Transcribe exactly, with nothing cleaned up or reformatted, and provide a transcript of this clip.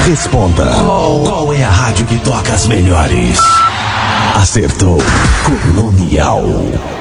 Responda. Qual, qual é a rádio que toca as melhores? Acertou. Colonial.